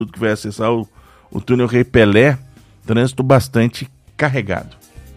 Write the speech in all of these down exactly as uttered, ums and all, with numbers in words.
que vai acessar o, o túnel Rei Pelé, trânsito bastante carregado.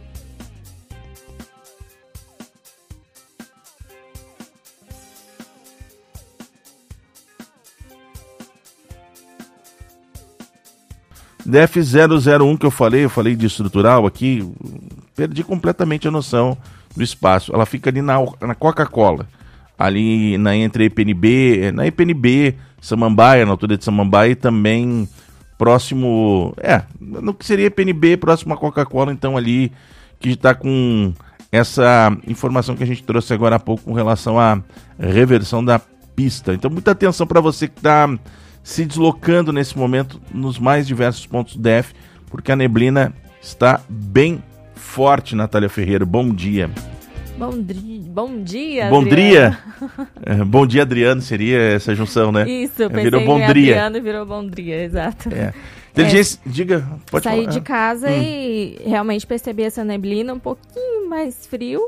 D F zero zero um que eu falei, eu falei de estrutural aqui, perdi completamente a noção do espaço. Ela fica ali na, na Coca-Cola, ali na, entre E P N B, na E P N B, Samambaia, na altura de Samambaia, e também próximo, é, no que seria E P N B, próximo à Coca-Cola, então ali, que está com essa informação que a gente trouxe agora há pouco com relação à reversão da pista. Então muita atenção para você que está se deslocando nesse momento nos mais diversos pontos do D F, porque a neblina está bem forte. Natália Ferreira, bom dia. Bom, dri... bom dia, Bom dia. É, bom dia, Adriano, seria essa junção, né? Isso, eu pensei virou em Bondria. Adriano e virou Bondria, exato. É. Inteligência, é, diga, pode saí falar. de casa hum. e realmente percebi essa neblina um pouquinho mais frio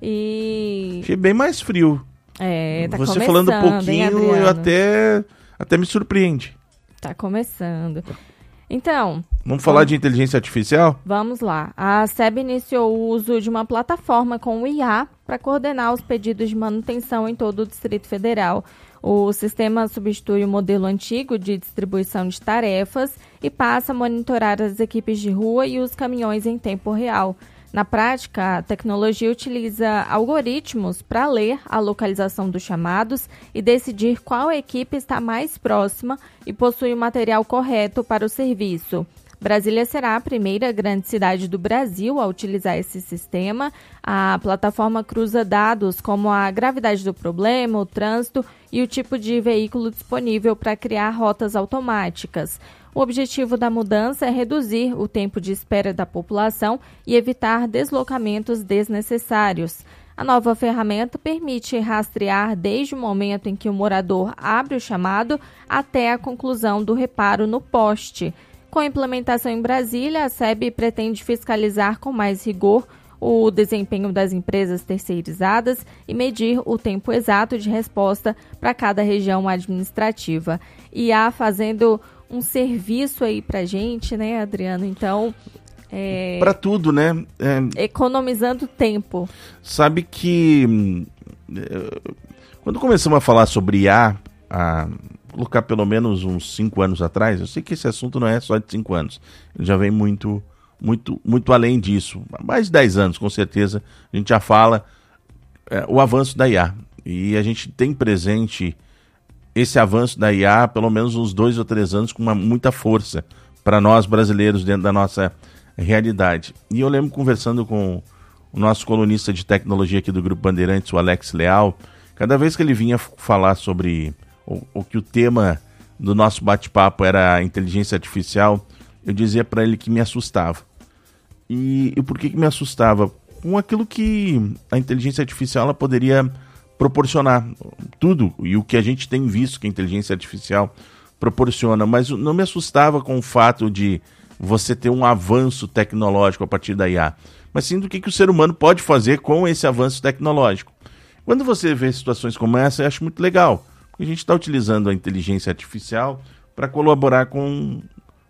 e... Achei bem mais frio. É, tá Você começando, falando um pouquinho, hein, eu até... Até me surpreende. Tá começando. Então... Vamos falar vamos, de inteligência artificial? Vamos lá. A S E B iniciou o uso de uma plataforma com o I A para coordenar os pedidos de manutenção em todo o Distrito Federal. O sistema substitui o modelo antigo de distribuição de tarefas e passa a monitorar as equipes de rua e os caminhões em tempo real. Na prática, a tecnologia utiliza algoritmos para ler a localização dos chamados e decidir qual equipe está mais próxima e possui o material correto para o serviço. Brasília será a primeira grande cidade do Brasil a utilizar esse sistema. A plataforma cruza dados como a gravidade do problema, o trânsito e o tipo de veículo disponível para criar rotas automáticas. O objetivo da mudança é reduzir o tempo de espera da população e evitar deslocamentos desnecessários. A nova ferramenta permite rastrear desde o momento em que o morador abre o chamado até a conclusão do reparo no poste. Com a implementação em Brasília, a S E B pretende fiscalizar com mais rigor o desempenho das empresas terceirizadas e medir o tempo exato de resposta para cada região administrativa. I A fazendo um serviço aí pra gente, né, Adriano? Então, é... para tudo, né? É... Economizando tempo. Sabe que é, quando começamos a falar sobre I A, a colocar pelo menos uns cinco anos atrás, eu sei que esse assunto não é só de cinco anos, ele já vem muito, muito, muito além disso. Há mais de dez anos, com certeza, a gente já fala é, o avanço da I A. E a gente tem presente esse avanço da I A, pelo menos uns dois ou três anos, com uma, muita força para nós brasileiros dentro da nossa realidade. E eu lembro conversando com o nosso colunista de tecnologia aqui do Grupo Bandeirantes, o Alex Leal, cada vez que ele vinha falar sobre, ou, ou que o tema do nosso bate-papo era a inteligência artificial, eu dizia para ele que me assustava. E, e por que, que me assustava? Com aquilo que a inteligência artificial ela poderia proporcionar tudo, e o que a gente tem visto que a inteligência artificial proporciona, mas não me assustava com o fato de você ter um avanço tecnológico a partir da I A, mas sim do que, que o ser humano pode fazer com esse avanço tecnológico. Quando você vê situações como essa, eu acho muito legal, porque a gente está utilizando a inteligência artificial para colaborar com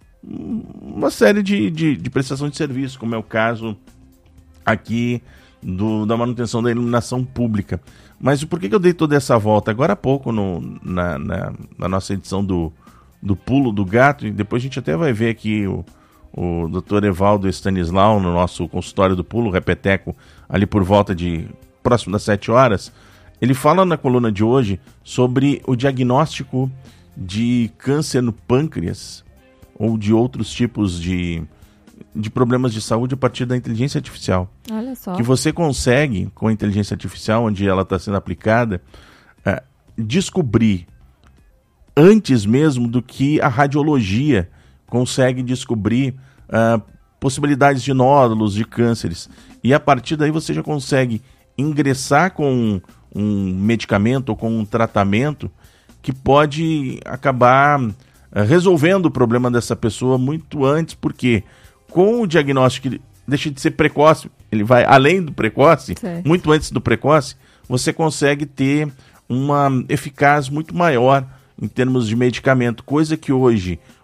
uma série de, de, de prestação de serviço, como é o caso aqui do, da manutenção da iluminação pública. Mas por que, que eu dei toda essa volta? Agora há pouco, no, na, na, na nossa edição do, do Pulo do Gato, e depois a gente até vai ver aqui o, o doutor Evaldo Stanislau no nosso consultório do Pulo, Repeteco, ali por volta de próximo das sete horas, ele fala na coluna de hoje sobre o diagnóstico de câncer no pâncreas ou de outros tipos de, de problemas de saúde a partir da inteligência artificial. Olha só. Que você consegue, com a inteligência artificial, onde ela está sendo aplicada, é, descobrir antes mesmo do que a radiologia consegue descobrir uh, possibilidades de nódulos, de cânceres. E a partir daí você já consegue ingressar com um medicamento ou com um tratamento que pode acabar uh, resolvendo o problema dessa pessoa muito antes, porque com o diagnóstico que deixa de ser precoce, ele vai além do precoce, certo. Muito antes do precoce, você consegue ter uma eficácia muito maior em termos de medicamento, coisa que hoje,